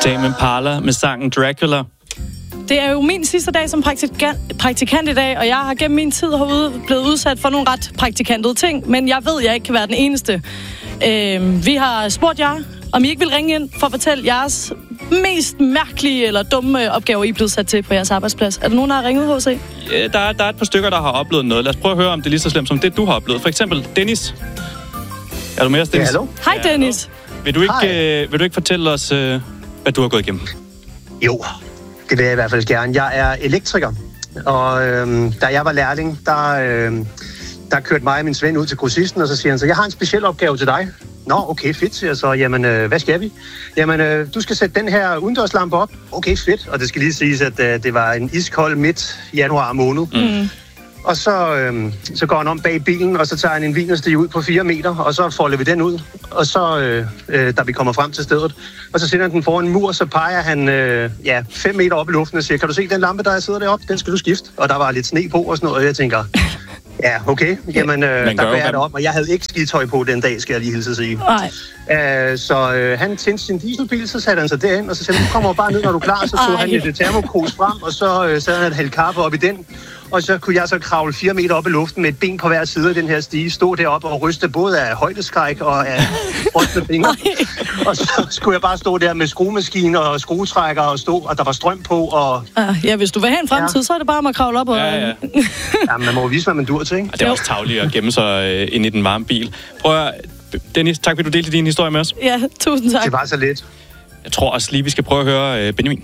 Tame Impala med sangen Dracula. Det er jo min sidste dag som praktikant i dag, og jeg har gennem min tid herude blevet udsat for nogle ret praktikantede ting, men jeg ved, at jeg ikke kan være den eneste. Vi har spurgt jer, om I ikke vil ringe ind for at fortælle jeres mest mærkelige eller dumme opgaver, I er blevet sat til på jeres arbejdsplads. Er der nogen, der har ringet, H.C.? Ja, der er et par stykker, der har oplevet noget. Lad os prøve at høre, om det er lige så slemt som det, du har oplevet. For eksempel Dennis. Er du med os, Dennis? Ja, hallo. Hej, Dennis. Vil du ikke fortælle os, hvad du har gået igennem? Jo, det vil jeg i hvert fald gerne. Jeg er elektriker, og da jeg var lærling, der kørte mig og min svend ud til grossisten, og så siger han så, jeg har en speciel opgave til dig. Nå, okay, fedt, siger jeg så. Jamen, hvad skal vi? Jamen, du skal sætte den her udendørslampe op. Okay, fedt. Og det skal lige siges, at det var en iskold midt januar måned. Mm. Og så går han om bag bilen, og så tager han en vinerstige ud på 4 meter, og så folder vi den ud. Og så, da vi kommer frem til stedet, og så sender han den foran en mur, så peger han 5 meter op i luften og siger, kan du se den lampe, der sidder deroppe? Den skal du skifte. Og der var lidt sne på og sådan noget, og jeg tænker, ja, okay. Jamen, der bærer det op, og jeg havde ikke skidtøj på den dag, skal jeg lige hilse at sige. Så han tændte sin dieselbil, så satte han sig derind, og så sagde han, du kommer bare ned, når du er klar. Så tog han et termokros frem, og så satte han et hældt kaffe op i den. Og så kunne jeg så kravle 4 meter op i luften med et ben på hver side af den her stige, stå deroppe og ryste både af højdeskræk og af rystende fingre. Og så skulle jeg bare stå der med skruemaskine og skruetrækker og stå, og der var strøm på. Og ja, hvis du vil have en fremtid, så er det bare med at kravle op. Og ja, man må jo vise, hvad man dur til, ikke? Og det er også tarveligt at gemme sig ind i den varme bil. Prøv at, Dennis, tak fordi du delte din historie med os. Ja, tusind tak. Det var så lidt. Jeg tror også lige, vi skal prøve at høre Benjamin.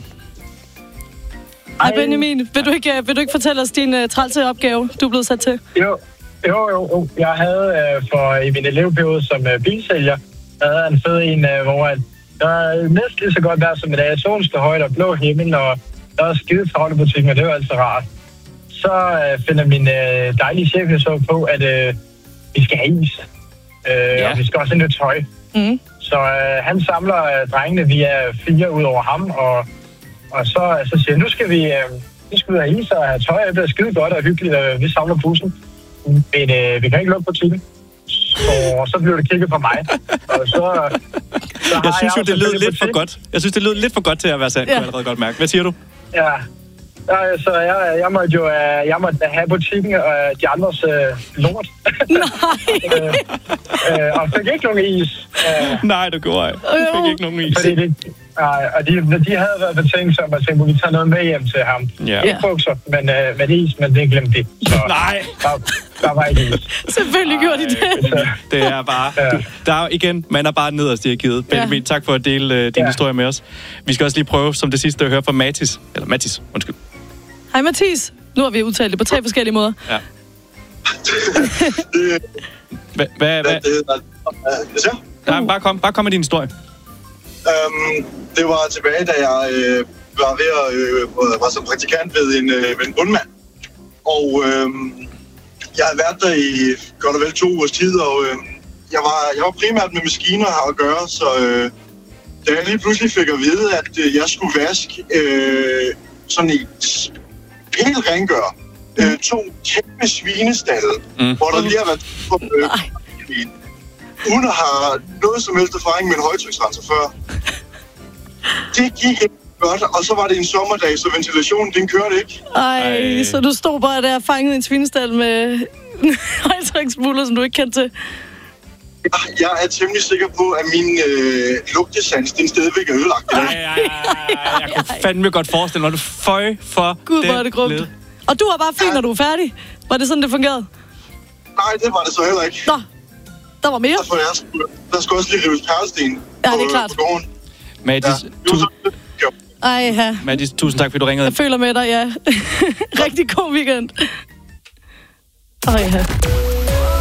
Hej Benjamin, vil du ikke fortælle os din trælse opgave, du er blevet sat til? Jo. Jeg havde i min elevperiode som bilsælger, havde en fed en, hvor der er næsten lige så godt vejr som i dag. Solen står højt og blå himmel, og der er skide travlt i butikken, og det var altså rart. Så finder min dejlige chef så på, at vi skal have is. Og vi skal også have noget tøj. Mm. Så han samler drengene, vi er 4 ud over ham, og så siger jeg, nu skal vi have is og have tøj, det bliver skide godt og hyggeligt, og vi samler bussen. Men vi kan ikke lukke butikken. Så blev det kigget på mig. Og så jeg synes jo, det lød lidt for godt. Jeg synes, det lød lidt for godt til at være sandt, kunne jeg allerede godt mærke. Hvad siger du? Ja. Så jeg måtte have butikken og de andres lort. Nej. Og fik ikke nogen is. Nej, det gjorde jeg. Fik ikke nogen is. Og de havde været betænkt som, at vi tager noget med hjem til ham. Ja. Ikke bukser, men is, men det glemte de. Så nej! Der var ikke is. Selvfølgelig gjorde de det. Det er bare... Der er igen, man er bare nederst i arkivet. Benjamin, tak for at dele din historie med os. Vi skal også lige prøve, som det sidste, at høre fra Mathis. Eller Mathis, undskyld. Hej Mathis. Nu har vi udtalt det på 3 forskellige måder. Ja. Hvad? Nej, bare kom med din historie. Det var tilbage, da jeg var som praktikant ved en bundmand. Og jeg havde været der i godt og vel 2 ugers tid, og jeg var primært med maskiner her at gøre, så da jeg lige pludselig fik at vide, at jeg skulle vaske sådan et helt rengøre 2 kæmpe svinestalde, hvor der lige har været uden at have noget som helst erfaring med en højtryksrenser før. Det gik ikke godt, og så var det en sommerdag, så ventilationen, den kørte ikke. Ej, så du stod bare der og fangede en svinestal med højtryksbuller, som du ikke kendte til? Jeg er temmelig sikker på, at min lugtesans, den stadigvæk er ødelagt. Jeg kunne fandme godt forestille mig, at du føj for Gud, hvor er det grumt. Og du var bare fint, når du er færdig. Var det sådan, det fungerede? Nej, det var det så heller ikke. Nå, der var mere. Der skulle også lige rives perlesten. Ja, det er klart. Mathis, tusind tak, fordi du ringede. Jeg føler med dig, ja. Rigtig god weekend.